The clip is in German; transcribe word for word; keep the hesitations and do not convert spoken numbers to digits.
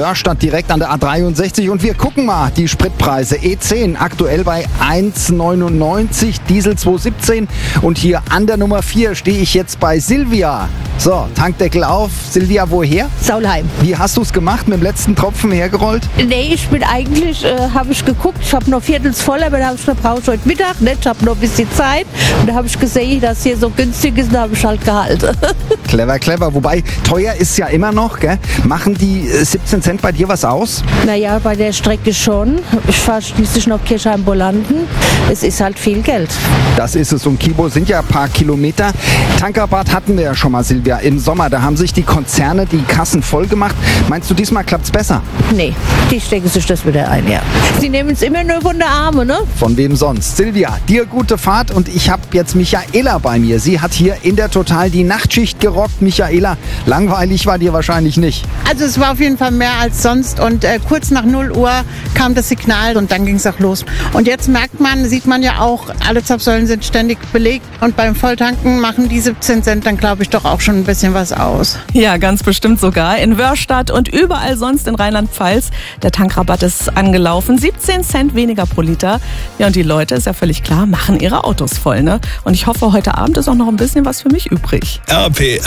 Wörstadt direkt an der A dreiundsechzig und wir gucken mal die Spritpreise. E zehn aktuell bei eins neunundneunzig, Diesel zwei siebzehn und hier an der Nummer vier stehe ich jetzt bei Silvia. So, Tankdeckel auf. Silvia, woher? Saulheim. Wie hast du es gemacht, mit dem letzten Tropfen hergerollt? Nee, ich bin eigentlich, äh, habe ich geguckt, ich habe noch viertels voll, aber da habe ich noch brauche ich heute Mittag, ne? Ich habe noch ein bisschen Zeit und da habe ich gesehen, dass hier so günstig ist und da habe ich halt gehalten. Clever, clever. Wobei, teuer ist ja immer noch, gell? Machen die äh, siebzehn Cent bei dir was aus? Naja, bei der Strecke schon. Ich fahre schließlich noch Kirchheim-Bolanden. Es ist halt viel Geld. Das ist es. Und Kibo sind ja ein paar Kilometer. Tankrabatt hatten wir ja schon mal, Silvia. Im Sommer, da haben sich die Konzerne die Kassen voll gemacht. Meinst du, diesmal klappt's besser? Nee, die stecken sich das wieder ein, ja. Sie nehmen es immer nur von der Arme, ne? Von wem sonst? Silvia, dir gute Fahrt und ich habe jetzt Michaela bei mir. Sie hat hier in der Total die Nachtschicht gerockt. Michaela, langweilig war dir wahrscheinlich nicht. Also es war auf jeden Fall mehr als sonst und äh, kurz nach null Uhr kam das Signal und dann ging es auch los. Und jetzt merkt man, sieht man ja auch, alle Zapfsäulen sind ständig belegt und beim Volltanken machen die siebzehn Cent dann, glaube ich, doch auch schon ein bisschen was aus. Ja, ganz bestimmt sogar. In Wörstadt und überall sonst in Rheinland-Pfalz. Der Tankrabatt ist angelaufen. siebzehn Cent weniger pro Liter. Ja, und die Leute, ist ja völlig klar, machen ihre Autos voll, ne? Und ich hoffe, heute Abend ist auch noch ein bisschen was für mich übrig. R P